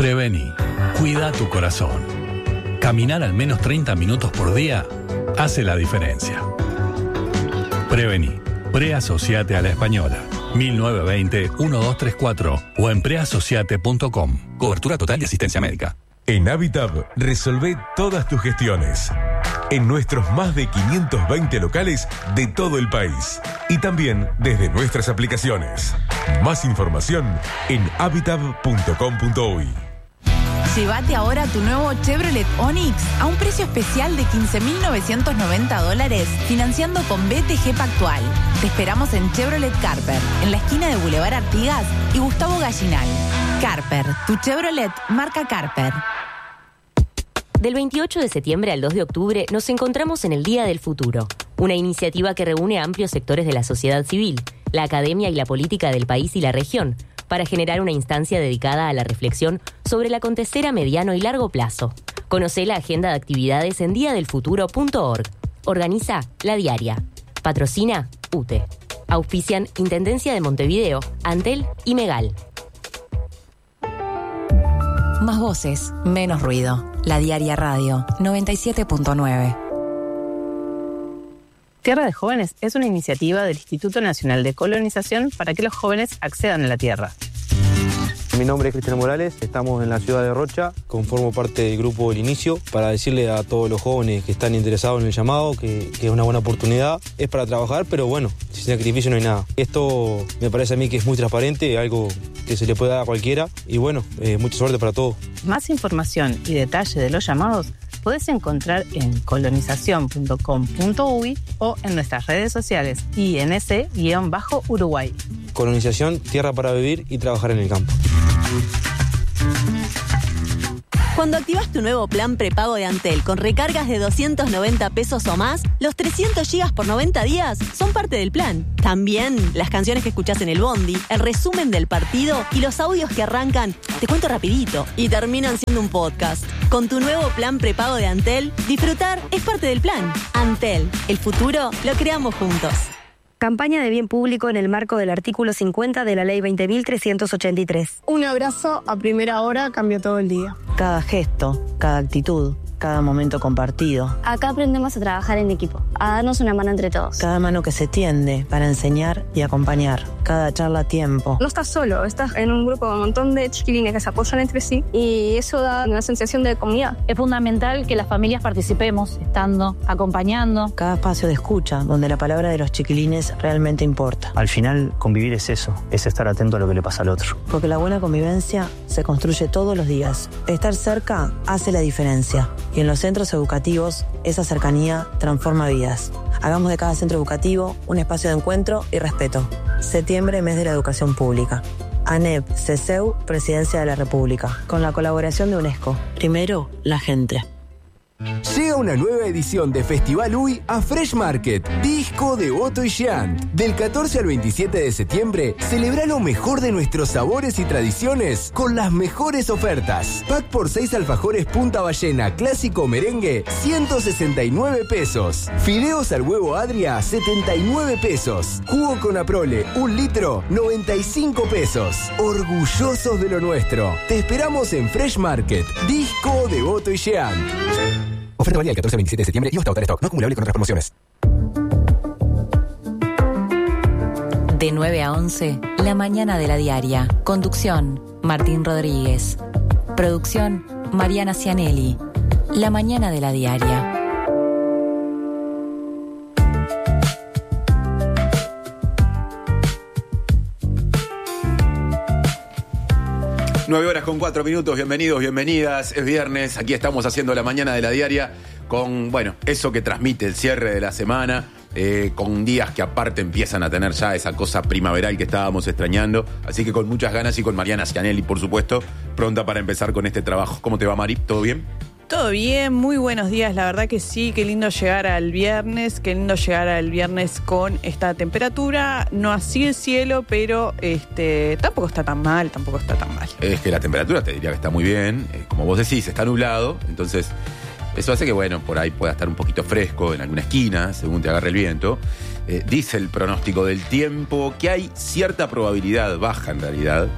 Prevení. Cuida tu corazón. Caminar al menos 30 minutos por día hace la diferencia. Prevení. Preasociate a la Española. 1920-1234 o en preasociate.com. Cobertura total de asistencia médica. En Habitab, resolvé todas tus gestiones. En nuestros más de 520 locales de todo el país. Y también desde nuestras aplicaciones. Más información en habitab.com.uy. Llévate ahora tu nuevo Chevrolet Onix a un precio especial de $15.990, financiando con BTG Pactual. Te esperamos en Chevrolet Carper, en la esquina de Boulevard Artigas y Gustavo Gallinal. Carper, tu Chevrolet marca Carper. Del 28 de septiembre al 2 de octubre nos encontramos en el Día del Futuro, una iniciativa que reúne a amplios sectores de la sociedad civil, la academia y la política del país y la región, para generar una instancia dedicada a la reflexión sobre el acontecer a mediano y largo plazo. Conocé la agenda de actividades en diadelfuturo.org. Organiza La Diaria. Patrocina UTE. Auspician Intendencia de Montevideo, Antel y Megal. Más voces, menos ruido. La Diaria Radio, 97.9. Tierra de Jóvenes es una iniciativa del Instituto Nacional de Colonización para que los jóvenes accedan a la tierra. Mi nombre es Cristian Morales, estamos en la ciudad de Rocha, conformo parte del grupo El Inicio para decirle a todos los jóvenes que están interesados en el llamado que es una buena oportunidad. Es para trabajar, pero bueno, sin sacrificio no hay nada. Esto me parece a mí que es muy transparente, algo que se le puede dar a cualquiera y bueno, mucha suerte para todos. Más información y detalle de los llamados podés encontrar en colonización.com.uy o en nuestras redes sociales INS-Uruguay. Colonización, tierra para vivir y trabajar en el campo. Cuando activas tu nuevo plan prepago de Antel con recargas de 290 pesos o más, los 300 gigas por 90 días son parte del plan. También las canciones que escuchás en el bondi, el resumen del partido y los audios que arrancan, te cuento rapidito, y terminan siendo un podcast. Con tu nuevo plan prepago de Antel, disfrutar es parte del plan. Antel, el futuro lo creamos juntos. Campaña de bien público en el marco del artículo 50 de la Ley 20.383. Un abrazo a primera hora cambió todo el día. Cada gesto, cada actitud, cada momento compartido. Acá aprendemos a trabajar en equipo, a darnos una mano entre todos. Cada mano que se tiende para enseñar y acompañar. Cada charla a tiempo. No estás solo, estás en un grupo con un montón de chiquilines que se apoyan entre sí y eso da una sensación de comunidad. Es fundamental que las familias participemos, estando, acompañando. Cada espacio de escucha, donde la palabra de los chiquilines realmente importa. Al final, convivir es eso, es estar atento a lo que le pasa al otro. Porque la buena convivencia se construye todos los días. Estar cerca hace la diferencia. Y en los centros educativos, esa cercanía transforma vidas. Hagamos de cada centro educativo un espacio de encuentro y respeto. Septiembre, mes de la educación pública. ANEP, CESEU, Presidencia de la República. Con la colaboración de UNESCO. Primero, la gente. Llega una nueva edición de Festival UI a Fresh Market, disco de Otto y Jean. Del 14 al 27 de septiembre, celebra lo mejor de nuestros sabores y tradiciones con las mejores ofertas. Pack por 6 alfajores Punta Ballena, clásico merengue, 169 pesos. Fideos al huevo Adria, 79 pesos. Jugo con Aprole, 1 litro, 95 pesos. Orgullosos de lo nuestro. Te esperamos en Fresh Market, disco de Otto y Jean. Oferta válida del 14 al 27 de septiembre y hasta agotar stock. No acumulable con otras promociones. De 9 a 11, La Mañana de la Diaria. Conducción, Martín Rodríguez. Producción, Mariana Cianelli. La Mañana de la Diaria. 9 horas con 4 minutos, bienvenidos, bienvenidas, es viernes, aquí estamos haciendo La Mañana de la Diaria con, bueno, eso que transmite el cierre de la semana, con días que aparte empiezan a tener ya esa cosa primaveral que estábamos extrañando, así que con muchas ganas y con Mariana Cianelli, por supuesto, pronta para empezar con este trabajo. ¿Cómo te va, Mari? ¿Todo bien? Todo bien, muy buenos días, la verdad que sí, qué lindo llegar al viernes, con esta temperatura, no así el cielo, pero tampoco está tan mal. Es que la temperatura te diría que está muy bien, como vos decís, está nublado, entonces eso hace que, bueno, por ahí pueda estar un poquito fresco en alguna esquina, según te agarre el viento. Dice el pronóstico del tiempo que hay cierta probabilidad, baja en realidad,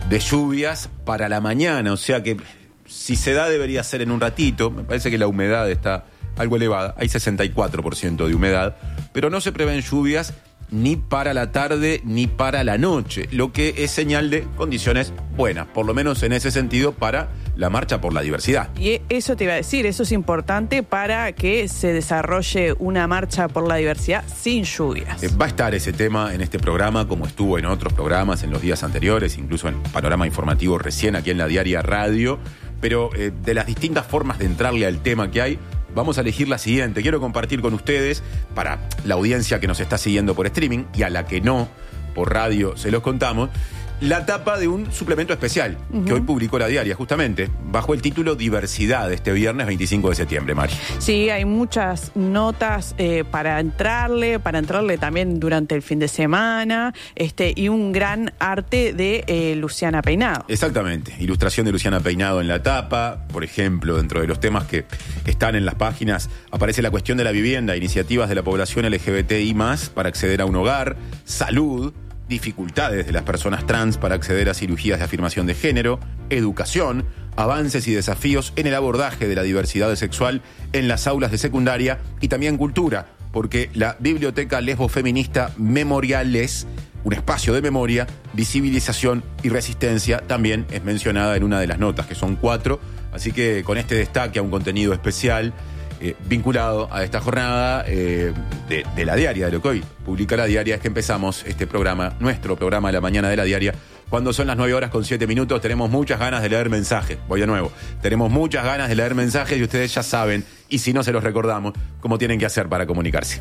de lluvias para la mañana, o sea que si se da debería ser en un ratito. Me parece que la humedad está algo elevada, hay 64% de humedad, pero no se prevén lluvias ni para la tarde ni para la noche, lo que es señal de condiciones buenas, por lo menos en ese sentido, para la marcha por la diversidad. Y eso te iba a decir, eso es importante para que se desarrolle una marcha por la diversidad sin lluvias. Va a estar ese tema en este programa, como estuvo en otros programas en los días anteriores, incluso en Panorama Informativo recién aquí en la Diaria Radio, pero de las distintas formas de entrarle al tema que hay, vamos a elegir la siguiente. Quiero compartir con ustedes, para la audiencia que nos está siguiendo por streaming y a la que no, por radio se los contamos, la tapa de un suplemento especial que hoy publicó la Diaria, justamente, bajo el título Diversidad, este viernes 25 de septiembre, Mari. Sí, hay muchas notas para entrarle también durante el fin de semana, y un gran arte de Luciana Peinado. Exactamente, ilustración de Luciana Peinado en la tapa. Por ejemplo, dentro de los temas que están en las páginas, aparece la cuestión de la vivienda, iniciativas de la población LGBTI+, para acceder a un hogar, salud, dificultades de las personas trans para acceder a cirugías de afirmación de género, educación, avances y desafíos en el abordaje de la diversidad sexual en las aulas de secundaria y también cultura, porque la Biblioteca Lesbofeminista Memoriales, un espacio de memoria, visibilización y resistencia, también es mencionada en una de las notas, que son 4, así que con este destaque a un contenido especial vinculado a esta jornada de la Diaria, de lo que hoy publica la Diaria, es que empezamos este programa, nuestro programa de la mañana de la Diaria, cuando son las 9:07. Tenemos muchas ganas de leer mensajes, voy de nuevo, tenemos muchas ganas de leer mensajes y ustedes ya saben, y si no se los recordamos, cómo tienen que hacer para comunicarse.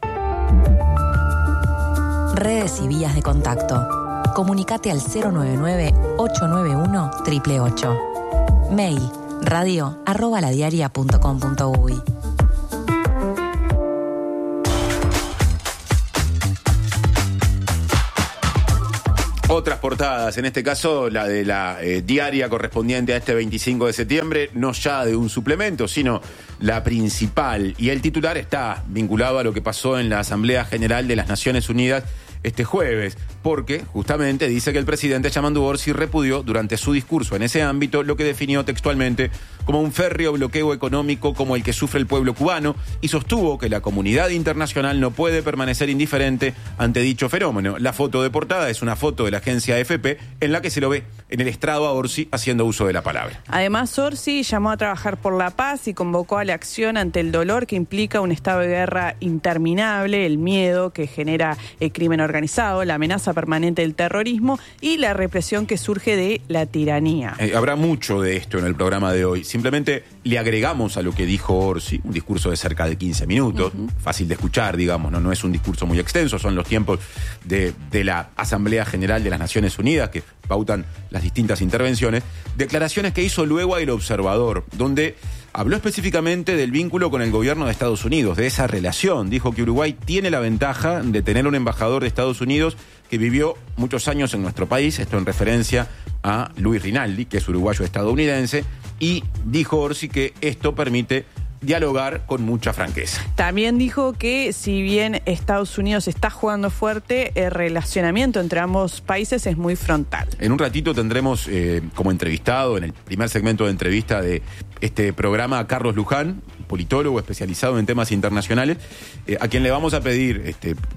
Redes y vías de contacto. Comunicate al 099-891-888. Mail radio@ladiaria.com.uy. Otras portadas, en este caso la de la Diaria correspondiente a este 25 de septiembre, no ya de un suplemento, sino la principal. Y el titular está vinculado a lo que pasó en la Asamblea General de las Naciones Unidas este jueves, porque justamente dice que el presidente Yamandu Orsi repudió durante su discurso en ese ámbito lo que definió textualmente como un férreo bloqueo económico como el que sufre el pueblo cubano, y sostuvo que la comunidad internacional no puede permanecer indiferente ante dicho fenómeno. La foto de portada es una foto de la agencia AFP en la que se lo ve en el estrado a Orsi haciendo uso de la palabra. Además, Orsi llamó a trabajar por la paz y convocó a la acción ante el dolor que implica un estado de guerra interminable, el miedo que genera el crimen organizado, la amenaza permanente del terrorismo y la represión que surge de la tiranía. Habrá mucho de esto en el programa de hoy. Simplemente le agregamos a lo que dijo Orsi, un discurso de cerca de 15 minutos, fácil de escuchar, digamos, no es un discurso muy extenso, son los tiempos de la Asamblea General de las Naciones Unidas que pautan las distintas intervenciones, declaraciones que hizo luego a El Observador, donde habló específicamente del vínculo con el gobierno de Estados Unidos, de esa relación. Dijo que Uruguay tiene la ventaja de tener un embajador de Estados Unidos que vivió muchos años en nuestro país, esto en referencia a Luis Rinaldi, que es uruguayo estadounidense, y dijo Orsi que esto permite dialogar con mucha franqueza. También dijo que si bien Estados Unidos está jugando fuerte, el relacionamiento entre ambos países es muy frontal. En un ratito tendremos como entrevistado, en el primer segmento de entrevista de este programa, a Carlos Luján, politólogo especializado en temas internacionales, a quien le vamos a pedir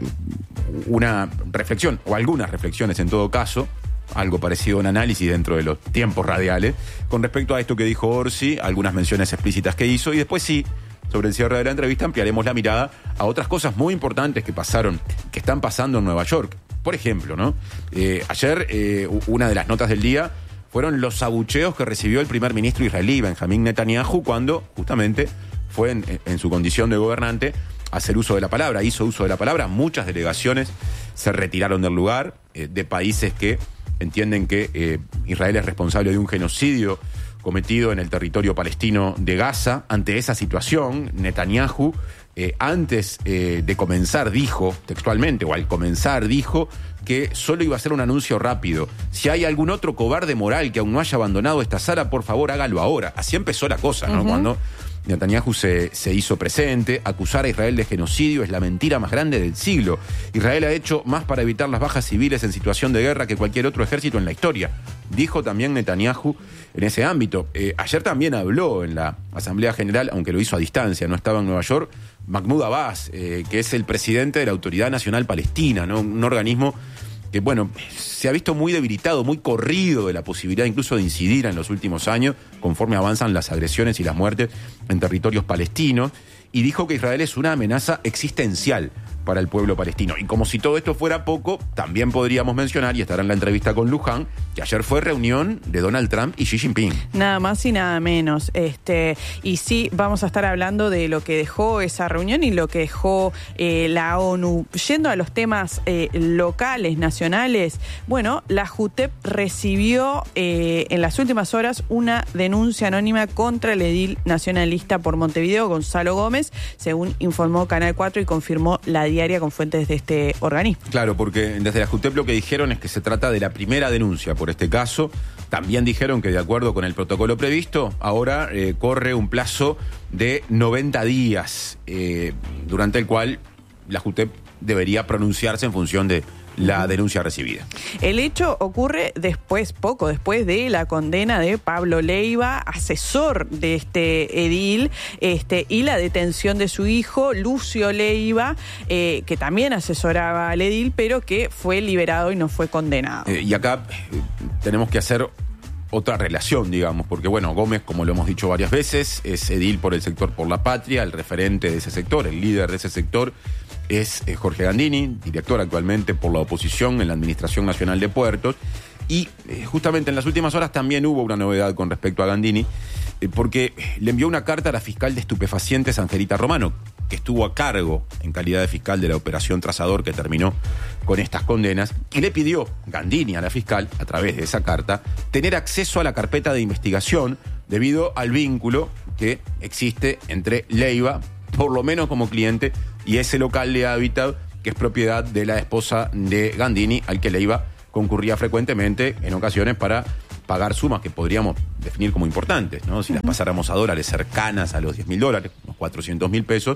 una reflexión, o algunas reflexiones en todo caso, algo parecido a un análisis dentro de los tiempos radiales, con respecto a esto que dijo Orsi, algunas menciones explícitas que hizo, y después sí, sobre el cierre de la entrevista, ampliaremos la mirada a otras cosas muy importantes que pasaron, que están pasando en Nueva York. Por ejemplo, ¿no? Ayer, una de las notas del día fueron los abucheos que recibió el primer ministro israelí, Benjamín Netanyahu, cuando justamente fue en su condición de gobernante a hacer uso de la palabra, hizo uso de la palabra. Muchas delegaciones se retiraron del lugar, de países que entienden que Israel es responsable de un genocidio cometido en el territorio palestino de Gaza. Ante esa situación, Netanyahu, antes de comenzar, dijo textualmente, o al comenzar dijo, que solo iba a ser un anuncio rápido. Si hay algún otro cobarde moral que aún no haya abandonado esta sala, por favor hágalo ahora. Así empezó la cosa, ¿no? Cuando Netanyahu se hizo presente. Acusar a Israel de genocidio es la mentira más grande del siglo. Israel ha hecho más para evitar las bajas civiles en situación de guerra que cualquier otro ejército en la historia, dijo también Netanyahu en ese ámbito. Ayer también habló en la Asamblea General, aunque lo hizo a distancia, no estaba en Nueva York, Mahmoud Abbas, que es el presidente de la Autoridad Nacional Palestina, ¿no? Un organismo que, bueno, se ha visto muy debilitado, muy corrido de la posibilidad incluso de incidir en los últimos años, conforme avanzan las agresiones y las muertes en territorios palestinos, y dijo que Israel es una amenaza existencial para el pueblo palestino. Y como si todo esto fuera poco, también podríamos mencionar, y estará en la entrevista con Luján, que ayer fue reunión de Donald Trump y Xi Jinping. Nada más y nada menos. Y sí, vamos a estar hablando de lo que dejó esa reunión y lo que dejó la ONU. Yendo a los temas locales, nacionales, bueno, la JUTEP recibió en las últimas horas una denuncia anónima contra el edil nacionalista por Montevideo, Gonzalo Gómez, según informó Canal 4 y confirmó la diaria con fuentes de este organismo. Claro, porque desde la JUTEP lo que dijeron es que se trata de la primera denuncia por este caso. También dijeron que de acuerdo con el protocolo previsto, ahora corre un plazo de 90 días, durante el cual la JUTEP debería pronunciarse en función de la denuncia recibida. El hecho ocurre poco después de la condena de Pablo Leiva, asesor de este edil, y la detención de su hijo, Lucio Leiva, que también asesoraba al edil, pero que fue liberado y no fue condenado. Y acá tenemos que hacer otra relación, digamos, porque bueno, Gómez, como lo hemos dicho varias veces, es edil por el sector Por la Patria, el referente de ese sector, el líder de ese sector es Jorge Gandini, director actualmente por la oposición en la Administración Nacional de Puertos, y justamente en las últimas horas también hubo una novedad con respecto a Gandini, porque le envió una carta a la fiscal de estupefacientes Angelita Romano, que estuvo a cargo en calidad de fiscal de la operación Trazador que terminó con estas condenas, y le pidió Gandini a la fiscal, a través de esa carta, tener acceso a la carpeta de investigación debido al vínculo que existe entre Leiva, por lo menos como cliente, y ese local de Hábitat, que es propiedad de la esposa de Gandini, al que Leiva concurría frecuentemente en ocasiones para pagar sumas que podríamos definir como importantes, ¿no? Si las pasáramos a dólares, cercanas a los $10.000, unos 400.000 pesos,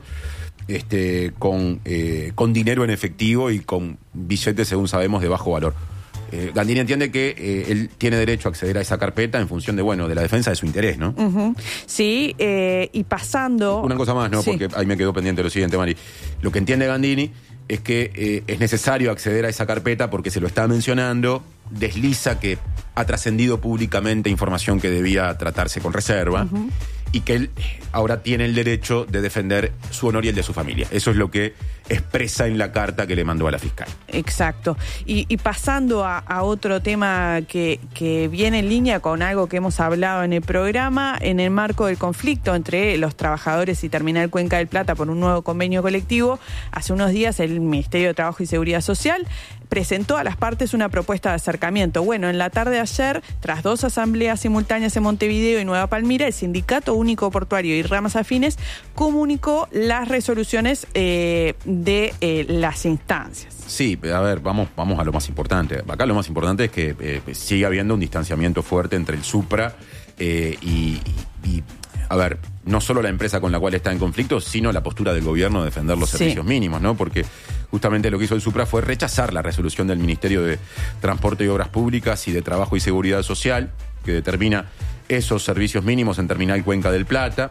con dinero en efectivo y con billetes, según sabemos, de bajo valor. Gandini entiende que él tiene derecho a acceder a esa carpeta en función de la defensa de su interés, ¿no? Uh-huh. Sí, y pasando... Una cosa más, ¿no? Sí. Porque ahí me quedó pendiente lo siguiente, Mari. Lo que entiende Gandini es que es necesario acceder a esa carpeta porque se lo está mencionando, desliza que ha trascendido públicamente información que debía tratarse con reserva, uh-huh, y que él ahora tiene el derecho de defender su honor y el de su familia. Eso es lo que expresa en la carta que le mandó a la fiscal. Exacto. Y pasando a otro tema que viene en línea con algo que hemos hablado en el programa, en el marco del conflicto entre los trabajadores y Terminal Cuenca del Plata por un nuevo convenio colectivo, hace unos días el Ministerio de Trabajo y Seguridad Social presentó a las partes una propuesta de acercamiento. Bueno, en la tarde de ayer, tras 2 asambleas simultáneas en Montevideo y Nueva Palmira, el Sindicato Único Portuario y ramas afines comunicó las resoluciones de las instancias. Sí, a ver, vamos a lo más importante. Acá lo más importante es que sigue habiendo un distanciamiento fuerte entre el Supra y a ver, no solo la empresa con la cual está en conflicto, sino la postura del gobierno de defender los servicios mínimos, ¿no? Porque justamente lo que hizo el Supra fue rechazar la resolución del Ministerio de Transporte y Obras Públicas y de Trabajo y Seguridad Social, que determina esos servicios mínimos en Terminal Cuenca del Plata.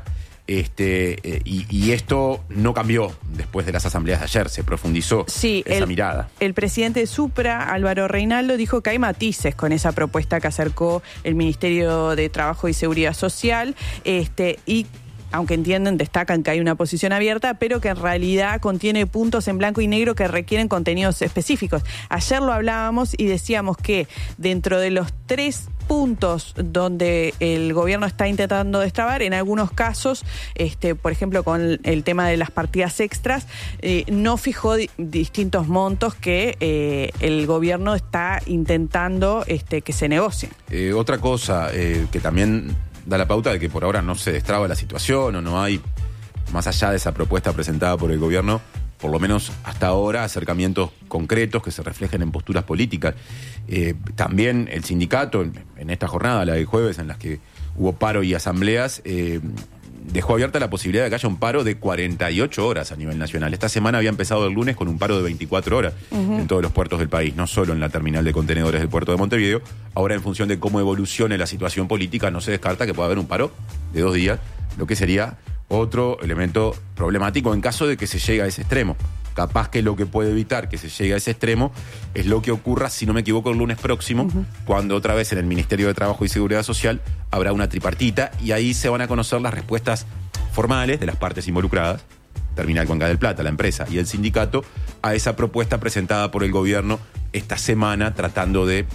Y esto no cambió después de las asambleas de ayer, se profundizó esa mirada. El presidente de Supra, Álvaro Reinaldo, dijo que hay matices con esa propuesta que acercó el Ministerio de Trabajo y Seguridad Social, y aunque destacan que hay una posición abierta, pero que en realidad contiene puntos en blanco y negro que requieren contenidos específicos. Ayer lo hablábamos y decíamos que dentro de los 3 puntos donde el gobierno está intentando destrabar, en algunos casos, por ejemplo, con el tema de las partidas extras, no fijó distintos montos que el gobierno está intentando que se negocien. Otra cosa que también da la pauta de que por ahora no se destraba la situación o no hay, más allá de esa propuesta presentada por el gobierno, por lo menos hasta ahora, acercamientos concretos que se reflejen en posturas políticas. También el sindicato, en esta jornada, la del jueves, en las que hubo paro y asambleas, dejó abierta la posibilidad de que haya un paro de 48 horas a nivel nacional. Esta semana había empezado el lunes con un paro de 24 horas en todos los puertos del país, no solo en la terminal de contenedores del puerto de Montevideo. Ahora, en función de cómo evolucione la situación política, no se descarta que pueda haber un paro de 2 días, lo que sería otro elemento problemático en caso de que se llegue a ese extremo. Capaz que lo que puede evitar que se llegue a ese extremo es lo que ocurra, si no me equivoco, el lunes próximo, cuando otra vez en el Ministerio de Trabajo y Seguridad Social habrá una tripartita y ahí se van a conocer las respuestas formales de las partes involucradas, Terminal Cuenca del Plata, la empresa y el sindicato, a esa propuesta presentada por el gobierno esta semana tratando de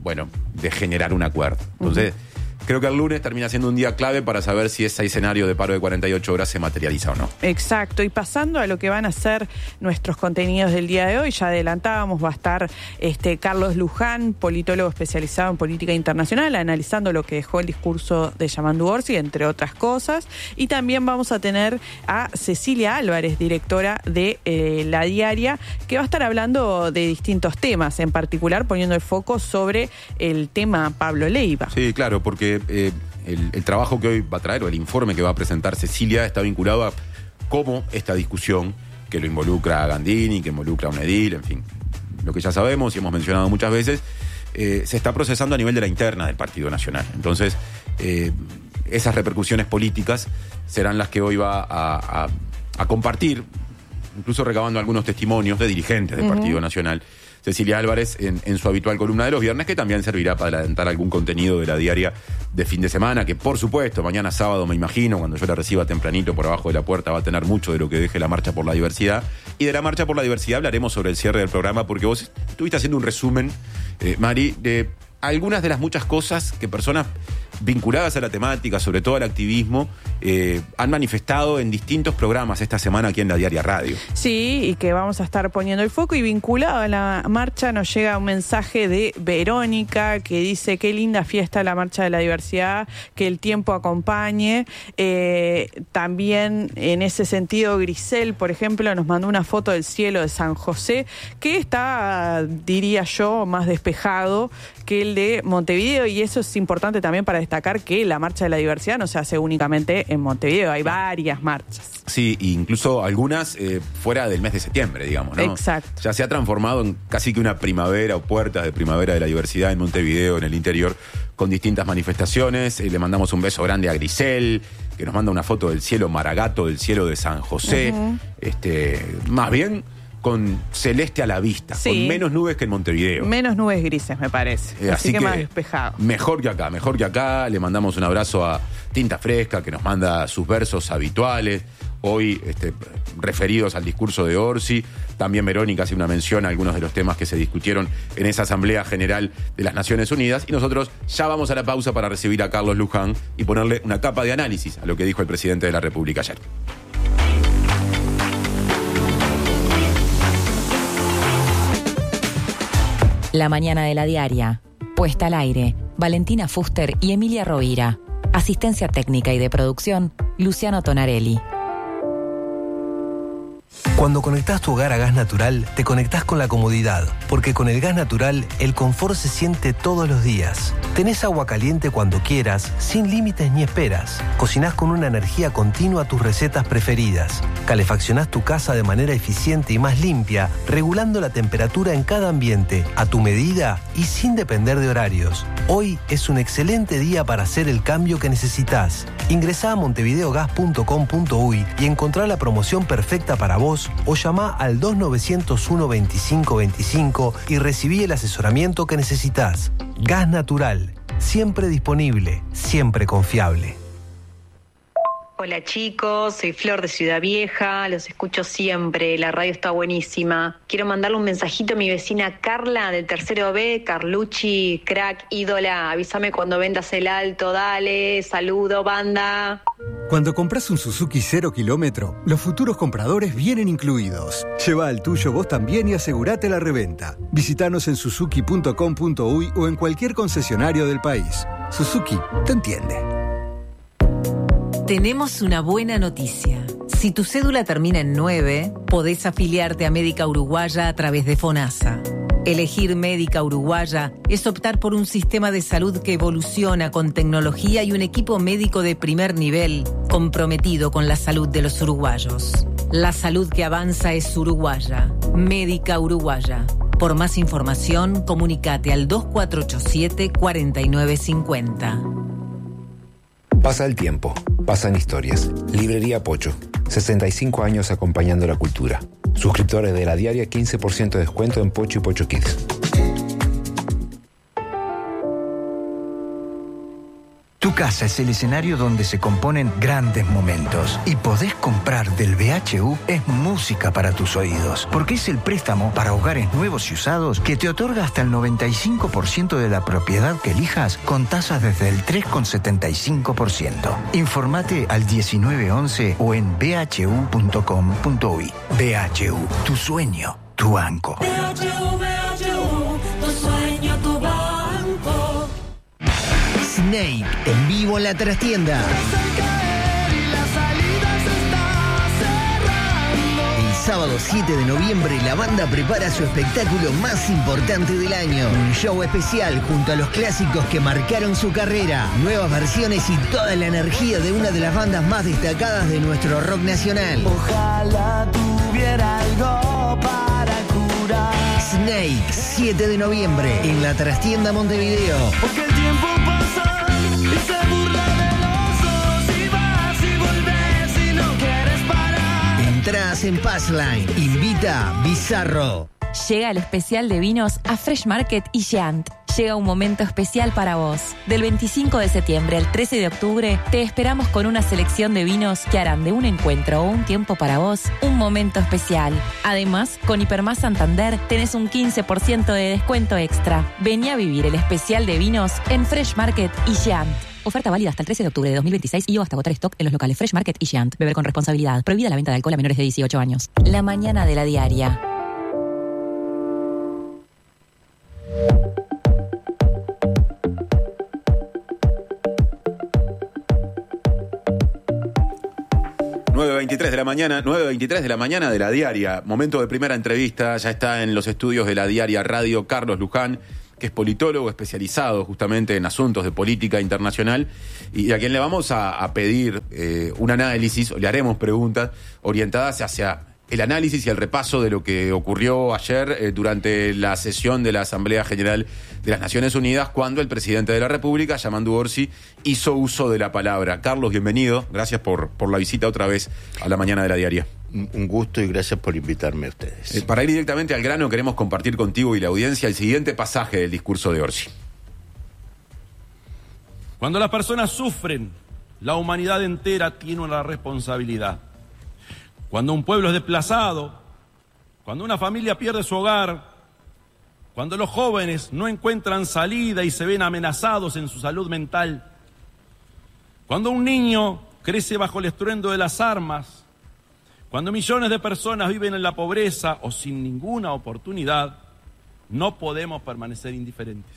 generar un acuerdo. Entonces, creo que el lunes termina siendo un día clave para saber si ese escenario de paro de 48 horas se materializa o no. Exacto. Y pasando a lo que van a ser nuestros contenidos del día de hoy, ya adelantábamos, va a estar Carlos Luján, politólogo especializado en política internacional, analizando lo que dejó el discurso de Yamandu Orsi, entre otras cosas. Y también vamos a tener a Cecilia Álvarez, directora de La Diaria, que va a estar hablando de distintos temas, en particular poniendo el foco sobre el tema Pablo Leiva. Sí, claro, porque el trabajo que hoy va a traer, o el informe que va a presentar Cecilia, está vinculado a cómo esta discusión, que lo involucra a Gandini, que involucra a un edil, en fin, lo que ya sabemos y hemos mencionado muchas veces, se está procesando a nivel de la interna del Partido Nacional. Entonces, esas repercusiones políticas serán las que hoy va a compartir, incluso recabando algunos testimonios de dirigentes del Partido Nacional, Cecilia Álvarez en su habitual columna de los viernes, que también servirá para adelantar algún contenido de La Diaria de fin de semana, que por supuesto mañana sábado, me imagino, cuando yo la reciba tempranito por abajo de la puerta, va a tener mucho de lo que deje la Marcha por la Diversidad. Y de la Marcha por la Diversidad hablaremos sobre el cierre del programa, porque vos estuviste haciendo un resumen, Mari, de algunas de las muchas cosas que personas vinculadas a la temática, sobre todo al activismo, han manifestado en distintos programas esta semana aquí en La Diaria Radio. Sí, y que vamos a estar poniendo el foco. Y vinculado a la marcha nos llega un mensaje de Verónica que dice: qué linda fiesta la Marcha de la Diversidad, que el tiempo acompañe. También en ese sentido, Grisel, por ejemplo, nos mandó una foto del cielo de San José, que está, diría yo, más despejado que el de Montevideo, y eso es importante también para destacar que la Marcha de la Diversidad no se hace únicamente en Montevideo, hay varias marchas. Sí, incluso algunas fuera del mes de septiembre, digamos, ¿no? Exacto. Ya se ha transformado en casi que una primavera o puertas de primavera de la diversidad en Montevideo, en el interior, con distintas manifestaciones. Le mandamos un beso grande a Grisel, que nos manda una foto del cielo Maragato, del cielo de San José. Más bien con celeste a la vista, sí, con menos nubes que en Montevideo. Menos nubes grises, me parece. Así que más despejado. Mejor que acá. Le mandamos un abrazo a Tinta Fresca, que nos manda sus versos habituales, hoy referidos al discurso de Orsi. También Verónica hace una mención a algunos de los temas que se discutieron en esa Asamblea General de las Naciones Unidas. Y nosotros ya vamos a la pausa para recibir a Carlos Luján y ponerle una capa de análisis a lo que dijo el presidente de la República ayer. La mañana de La Diaria. Puesta al aire. Valentina Fuster y Emilia Rovira. Asistencia técnica y de producción, Luciano Tonarelli. Cuando conectás tu hogar a gas natural, te conectás con la comodidad, porque con el gas natural, el confort se siente todos los días. Tenés agua caliente cuando quieras, sin límites ni esperas. Cocinás con una energía continua tus recetas preferidas. Calefaccionás tu casa de manera eficiente y más limpia, regulando la temperatura en cada ambiente, a tu medida y sin depender de horarios. Hoy es un excelente día para hacer el cambio que necesitas. Ingresá a montevideogas.com.uy y encontrá la promoción perfecta para vos, o llama al 2901-2525 y recibí el asesoramiento que necesitas. Gas natural, siempre disponible, siempre confiable. Hola chicos, soy Flor de Ciudad Vieja, los escucho siempre, la radio está buenísima. Quiero mandarle un mensajito a mi vecina Carla del tercero B, Carlucci, crack, ídola, avísame cuando vendas el alto, dale, saludo banda. Cuando compras un Suzuki 0 kilómetro, los futuros compradores vienen incluidos. Lleva el tuyo vos también y asegurate la reventa. Visítanos en suzuki.com.uy o en cualquier concesionario del país. Suzuki te entiende. Tenemos una buena noticia. Si tu cédula termina en 9, podés afiliarte a Médica Uruguaya a través de FONASA. Elegir Médica Uruguaya es optar por un sistema de salud que evoluciona con tecnología y un equipo médico de primer nivel comprometido con la salud de los uruguayos. La salud que avanza es uruguaya. Médica Uruguaya. Por más información, comunicate al 2487-4950. Pasa el tiempo, pasan historias. Librería Pocho, 65 años acompañando la cultura. Suscriptores de La Diaria, 15% de descuento en Pocho y Pocho Kids. Tu casa es el escenario donde se componen grandes momentos. Y podés comprar del BHU es música para tus oídos, porque es el préstamo para hogares nuevos y usados que te otorga hasta el 95% de la propiedad que elijas con tasas desde el 3,75%. Informate al 1911 o en bhu.com.uy. BHU, tu sueño, tu banco. BHU, tu sueño, tu banco. Snake, en vivo en la trastienda. El sábado 7 de noviembre la banda prepara su espectáculo más importante del año. Un show especial junto a los clásicos que marcaron su carrera, nuevas versiones y toda la energía de una de las bandas más destacadas de nuestro rock nacional. Ojalá tuviera algo para curar. Snake, 7 de noviembre en la trastienda Montevideo. Porque el tiempo pasa y se burla de nosotros y vas y volvés y no quieres parar. Entradas en Passline. Invita Bizarro. Llega el especial de vinos a Fresh Market y Giant. Llega un momento especial para vos. Del 25 de septiembre al 13 de octubre te esperamos con una selección de vinos que harán de un encuentro o un tiempo para vos un momento especial. Además, con Hipermás Santander tenés un 15% de descuento extra. Vení a vivir el especial de vinos en Fresh Market y Giant. Oferta válida hasta el 13 de octubre de 2026 y o hasta agotar stock en los locales Fresh Market y Giant. Beber con responsabilidad. Prohibida la venta de alcohol a menores de 18 años. La mañana de La Diaria. ...9:23 de la mañana de La Diaria. Momento de primera entrevista. Ya está en los estudios de La Diaria Radio Carlos Luján, que es politólogo especializado justamente en asuntos de política internacional y a quien le vamos a pedir un análisis, o le haremos preguntas orientadas hacia el análisis y el repaso de lo que ocurrió ayer durante la sesión de la Asamblea General de las Naciones Unidas, cuando el presidente de la República, Yamandu Orsi, hizo uso de la palabra. Carlos, bienvenido. Gracias por la visita otra vez a la mañana de La Diaria. Un gusto y gracias por invitarme a ustedes. Para ir directamente al grano, queremos compartir contigo y la audiencia el siguiente pasaje del discurso de Orsi. Cuando las personas sufren, la humanidad entera tiene una responsabilidad. Cuando un pueblo es desplazado, cuando una familia pierde su hogar, cuando los jóvenes no encuentran salida y se ven amenazados en su salud mental, cuando un niño crece bajo el estruendo de las armas, cuando millones de personas viven en la pobreza o sin ninguna oportunidad, no podemos permanecer indiferentes.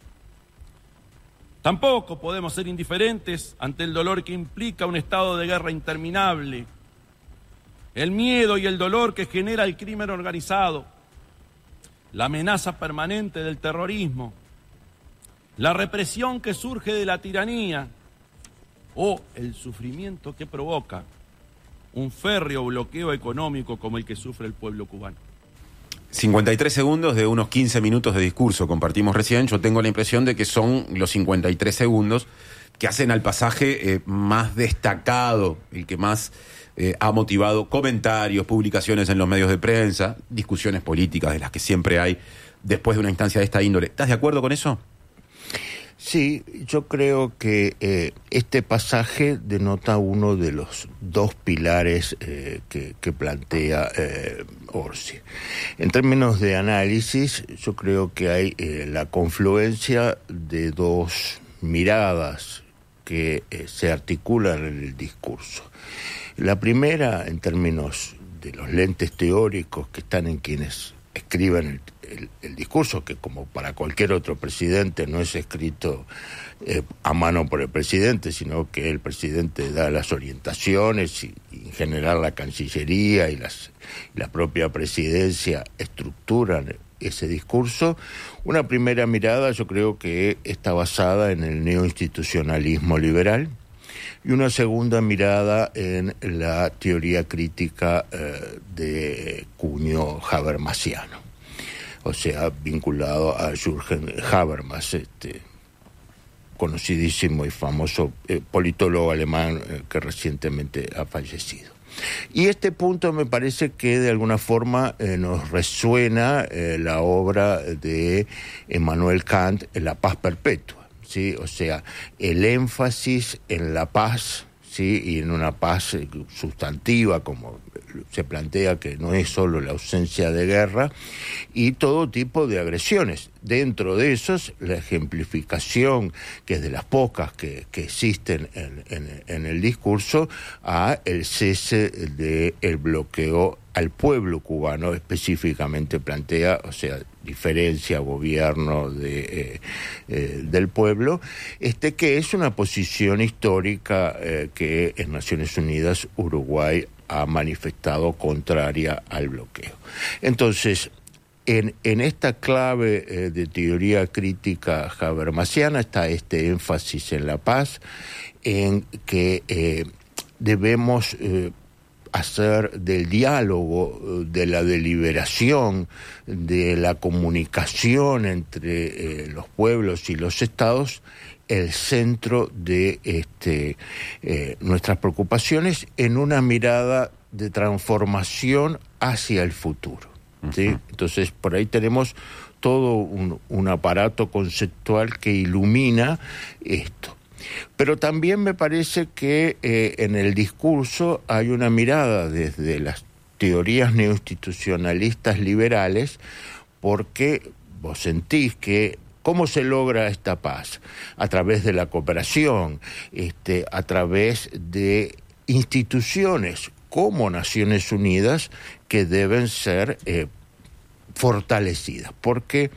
Tampoco podemos ser indiferentes ante el dolor que implica un estado de guerra interminable, el miedo y el dolor que genera el crimen organizado, la amenaza permanente del terrorismo, la represión que surge de la tiranía o el sufrimiento que provoca un férreo bloqueo económico como el que sufre el pueblo cubano. 53 segundos de unos 15 minutos de discurso compartimos recién. Yo tengo la impresión de que son los 53 segundos que hacen al pasaje más destacado, el que más ha motivado comentarios, publicaciones en los medios de prensa, discusiones políticas de las que siempre hay después de una instancia de esta índole. ¿Estás de acuerdo con eso? Sí, yo creo que este pasaje denota uno de los dos pilares que plantea Orsi. En términos de análisis, yo creo que hay la confluencia de dos miradas que se articulan en el discurso. La primera, en términos de los lentes teóricos que están en quienes escriben el discurso, que como para cualquier otro presidente no es escrito a mano por el presidente, sino que el presidente da las orientaciones y en general la Cancillería y la propia presidencia estructuran ese discurso. Una primera mirada yo creo que está basada en el neoinstitucionalismo liberal, y una segunda mirada en la teoría crítica de cuño habermasiano, o sea, vinculado a Jürgen Habermas, conocidísimo y famoso politólogo alemán que recientemente ha fallecido. Y este punto me parece que de alguna forma nos resuena la obra de Immanuel Kant, La paz perpetua, ¿sí? O sea, el énfasis en la paz, ¿sí? Y en una paz sustantiva, como se plantea, que no es solo la ausencia de guerra, y todo tipo de agresiones. Dentro de esos, la ejemplificación, que es de las pocas que existen en el discurso, a el cese del bloqueo al pueblo cubano, específicamente plantea, o sea, diferencia gobierno del pueblo, que es una posición histórica que en Naciones Unidas Uruguay ha manifestado contraria al bloqueo. Entonces, en esta clave de teoría crítica habermasiana está este énfasis en la paz, en que debemos hacer del diálogo, de la deliberación, de la comunicación entre los pueblos y los estados, el centro de nuestras preocupaciones en una mirada de transformación hacia el futuro, ¿sí? Entonces, por ahí tenemos todo un aparato conceptual que ilumina esto. Pero también me parece que en el discurso hay una mirada desde las teorías neoinstitucionalistas liberales, porque vos sentís que ¿cómo se logra esta paz? A través de la cooperación, a través de instituciones como Naciones Unidas que deben ser fortalecidas. Porque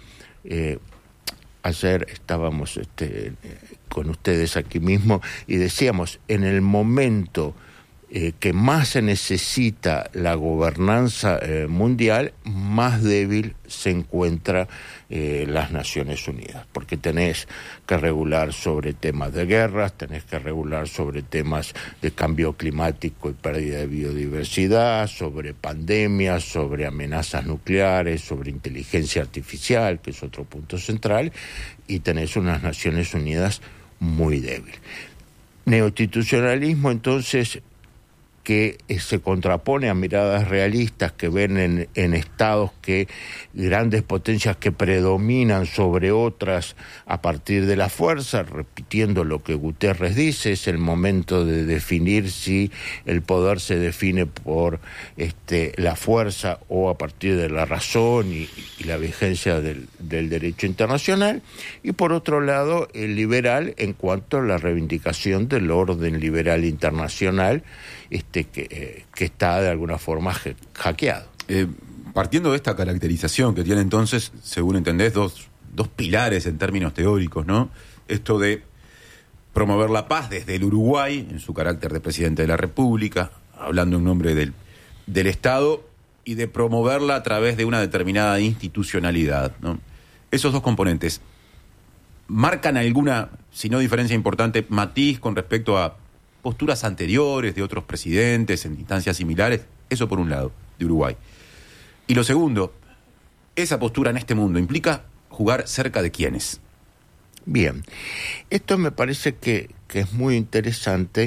ayer estábamos con ustedes aquí mismo y decíamos, en el momento que más se necesita la gobernanza mundial, más débil se encuentra las Naciones Unidas, porque tenés que regular sobre temas de guerras, tenés que regular sobre temas de cambio climático y pérdida de biodiversidad, sobre pandemias, sobre amenazas nucleares, sobre inteligencia artificial, que es otro punto central, y tenés unas Naciones Unidas muy débiles. Neoinstitucionalismo, entonces, que se contrapone a miradas realistas que ven en estados que grandes potencias que predominan sobre otras a partir de la fuerza, repitiendo lo que Guterres dice, es el momento de definir si el poder se define por la fuerza o a partir de la razón y la vigencia del derecho internacional, y por otro lado el liberal en cuanto a la reivindicación del orden liberal internacional, que está de alguna forma hackeado. Partiendo de esta caracterización que tiene entonces, según entendés, dos pilares en términos teóricos, ¿no? Esto de promover la paz desde el Uruguay, en su carácter de presidente de la República, hablando en nombre del Estado, y de promoverla a través de una determinada institucionalidad, ¿no? Esos dos componentes marcan alguna, si no diferencia importante, matiz con respecto a posturas anteriores de otros presidentes en instancias similares. Eso por un lado, de Uruguay. Y lo segundo, esa postura en este mundo implica jugar cerca de quiénes. Bien, esto me parece que es muy interesante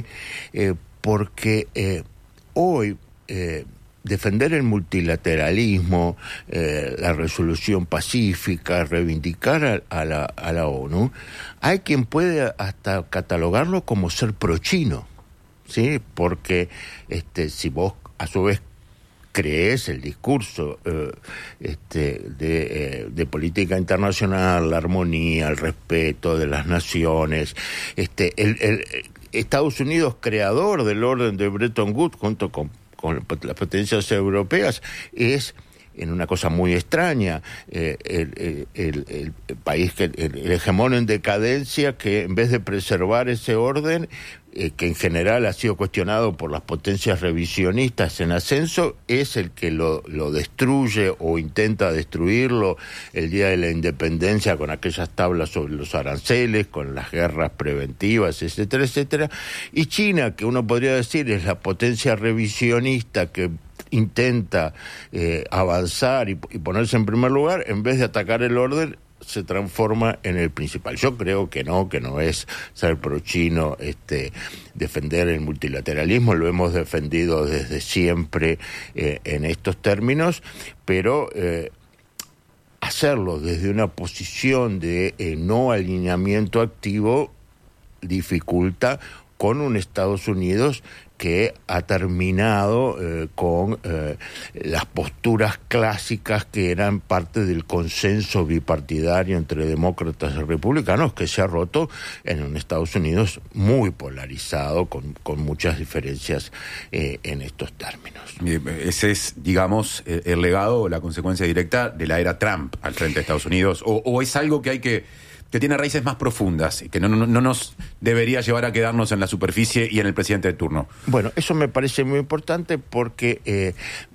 porque hoy defender el multilateralismo, la resolución pacífica, reivindicar a la ONU, hay quien puede hasta catalogarlo como ser pro-chino, ¿sí? Porque si vos a su vez crees el discurso de política internacional, la armonía, el respeto de las naciones, Estados Unidos, creador del orden de Bretton Woods junto con las potencias europeas, es en una cosa muy extraña, el país, el hegemón en decadencia, que en vez de preservar ese orden, que en general ha sido cuestionado por las potencias revisionistas en ascenso, es el que lo destruye o intenta destruirlo el día de la independencia con aquellas tablas sobre los aranceles, con las guerras preventivas, etcétera, etcétera. Y China, que uno podría decir es la potencia revisionista que intenta avanzar y ponerse en primer lugar, en vez de atacar el orden, se transforma en el principal. Yo creo que no es ser pro-chino defender el multilateralismo, lo hemos defendido desde siempre en estos términos, pero hacerlo desde una posición de no alineamiento activo dificulta con un Estados Unidos que ha terminado con las posturas clásicas que eran parte del consenso bipartidario entre demócratas y republicanos, que se ha roto en un Estados Unidos muy polarizado, con muchas diferencias en estos términos. Ese es, digamos, el legado o la consecuencia directa de la era Trump al frente de Estados Unidos, o es algo que hay que tiene raíces más profundas y que no nos debería llevar a quedarnos en la superficie y en el presidente de turno. Bueno, eso me parece muy importante porque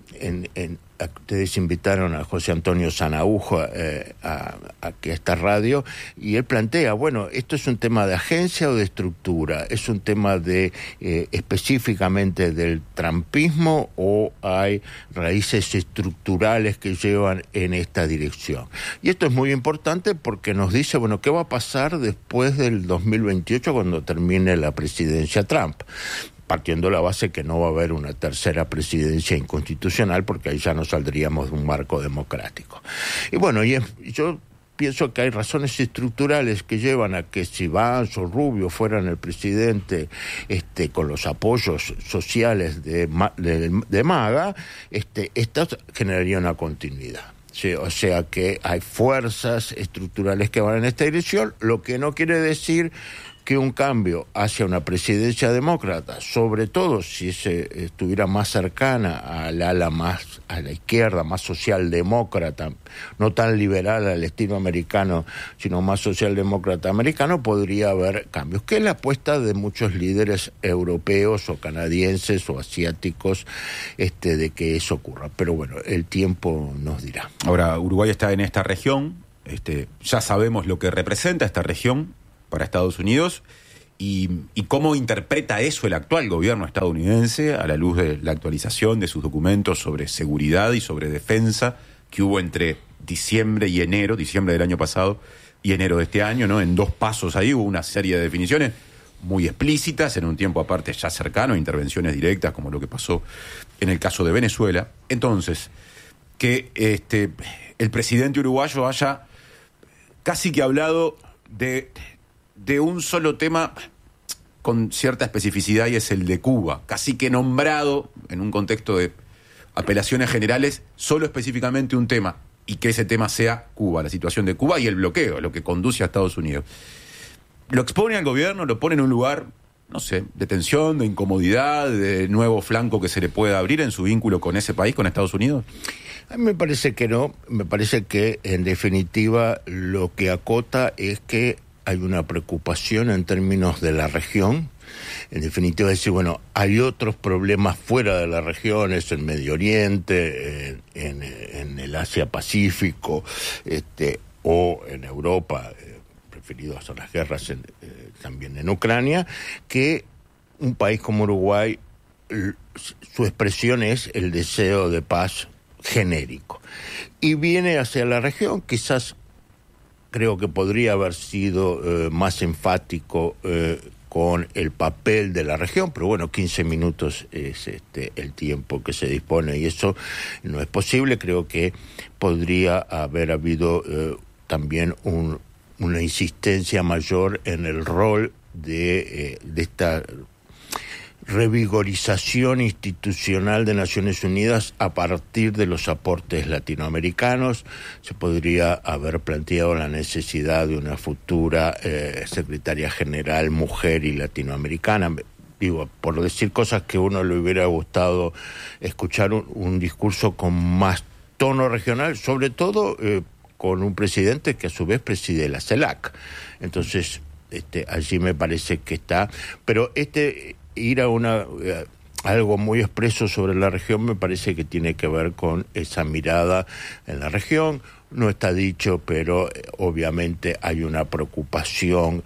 ustedes invitaron a José Antonio Sanaujo a esta radio, y él plantea, bueno, ¿esto es un tema de agencia o de estructura? ¿Es un tema de específicamente del trumpismo o hay raíces estructurales que llevan en esta dirección? Y esto es muy importante porque nos dice, bueno, ¿qué va a pasar después del 2028 cuando termine la presidencia Trump? Partiendo de la base que no va a haber una tercera presidencia inconstitucional, porque ahí ya no saldríamos de un marco democrático. Y bueno, yo pienso que hay razones estructurales que llevan a que si Vance o Rubio fueran el presidente con los apoyos sociales de MAGA, esto generaría una continuidad. Sí, o sea que hay fuerzas estructurales que van en esta dirección, lo que no quiere decir que un cambio hacia una presidencia demócrata, sobre todo si se estuviera más cercana al ala más a la izquierda, más socialdemócrata, no tan liberal al estilo americano, sino más socialdemócrata americano, podría haber cambios, que es la apuesta de muchos líderes europeos o canadienses o asiáticos de que eso ocurra. Pero bueno, el tiempo nos dirá. Ahora, Uruguay está en esta región, ya sabemos lo que representa esta región para Estados Unidos y cómo interpreta eso el actual gobierno estadounidense a la luz de la actualización de sus documentos sobre seguridad y sobre defensa que hubo entre diciembre del año pasado y enero de este año, ¿no? En 2 pasos ahí hubo una serie de definiciones muy explícitas, en un tiempo aparte ya cercano, intervenciones directas como lo que pasó en el caso de Venezuela. Entonces, que el presidente uruguayo haya casi que hablado de un solo tema con cierta especificidad, y es el de Cuba, casi que nombrado en un contexto de apelaciones generales, solo específicamente un tema, y que ese tema sea Cuba, la situación de Cuba y el bloqueo, lo que conduce a Estados Unidos. Lo expone al gobierno, lo pone en un lugar, no sé, de tensión, de incomodidad, de nuevo flanco que se le pueda abrir en su vínculo con ese país, con Estados Unidos. A mí me parece que no, me parece que en definitiva lo que acota es que hay una preocupación en términos de la región. En definitiva, decir, bueno, hay otros problemas fuera de la región, es el Medio Oriente, en el Asia-Pacífico, o en Europa, referidos a las guerras también en Ucrania, que un país como Uruguay, su expresión es el deseo de paz genérico. Y viene hacia la región, quizás creo que podría haber sido más enfático con el papel de la región, pero bueno, 15 minutos es el tiempo que se dispone y eso no es posible. Creo que podría haber habido también una insistencia mayor en el rol de esta revigorización institucional de Naciones Unidas a partir de los aportes latinoamericanos. Se podría haber planteado la necesidad de una futura secretaria general mujer y latinoamericana. Digo, por decir cosas que a uno le hubiera gustado escuchar un discurso con más tono regional, sobre todo con un presidente que a su vez preside la CELAC. Entonces, allí me parece que está, pero ir a algo muy expreso sobre la región me parece que tiene que ver con esa mirada en la región. No está dicho, pero obviamente hay una preocupación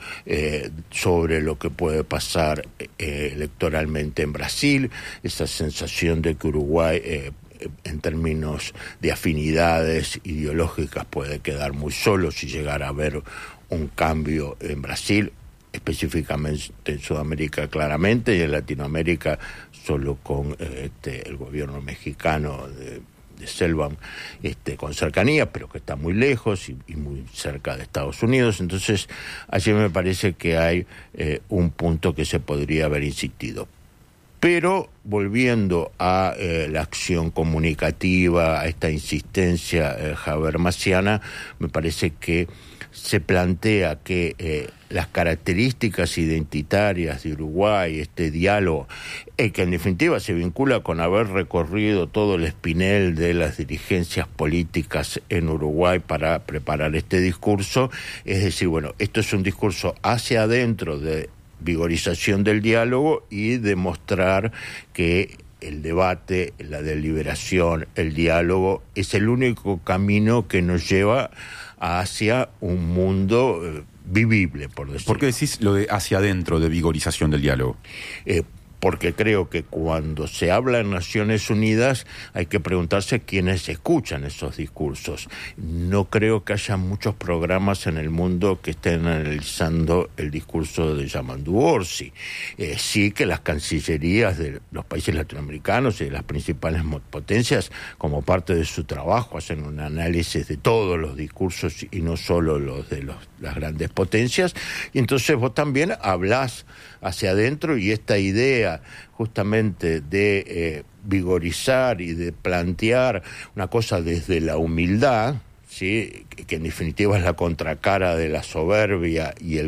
sobre lo que puede pasar electoralmente en Brasil, esa sensación de que Uruguay en términos de afinidades ideológicas puede quedar muy solo si llegara a haber un cambio en Brasil, específicamente en Sudamérica claramente, y en Latinoamérica solo con el gobierno mexicano de Selvam, con cercanía, pero que está muy lejos y muy cerca de Estados Unidos. Entonces, allí me parece que hay un punto que se podría haber insistido. Pero volviendo a la acción comunicativa, a esta insistencia habermasiana, me parece que se plantea que las características identitarias de Uruguay, este diálogo, que en definitiva se vincula con haber recorrido todo el espinel de las dirigencias políticas en Uruguay para preparar este discurso, es decir, bueno, esto es un discurso hacia adentro de vigorización del diálogo y demostrar que el debate, la deliberación, el diálogo es el único camino que nos lleva hacia un mundo vivible, por decirlo. ¿Por qué decís lo de hacia adentro, de vigorización del diálogo? Porque creo que cuando se habla en Naciones Unidas hay que preguntarse quiénes escuchan esos discursos. No creo que haya muchos programas en el mundo que estén analizando el discurso de Yamandu Orsi. Sí que las cancillerías de los países latinoamericanos y de las principales potencias, como parte de su trabajo, hacen un análisis de todos los discursos y no solo los de las grandes potencias. Y entonces vos también hablás hacia adentro, y esta idea justamente de vigorizar y de plantear una cosa desde la humildad, ¿sí?, que en definitiva es la contracara de la soberbia y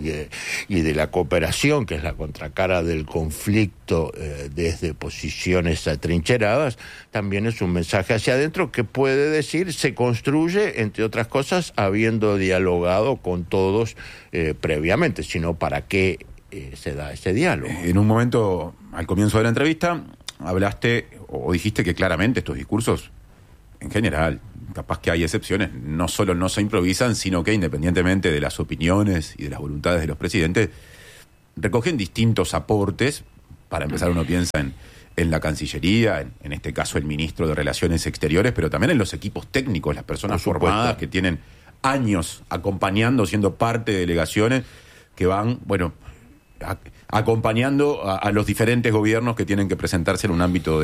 de la cooperación, que es la contracara del conflicto desde posiciones atrincheradas, también es un mensaje hacia adentro que puede decir se construye, entre otras cosas, habiendo dialogado con todos previamente, sino para qué se da ese diálogo. En un momento, al comienzo de la entrevista, hablaste o dijiste que claramente estos discursos, en general, capaz que hay excepciones, no solo no se improvisan, sino que independientemente de las opiniones y de las voluntades de los presidentes, recogen distintos aportes. Para empezar, uno piensa en la Cancillería, en este caso el ministro de Relaciones Exteriores, pero también en los equipos técnicos, las personas formadas que tienen años acompañando, siendo parte de delegaciones que van, acompañando a los diferentes gobiernos que tienen que presentarse en un ámbito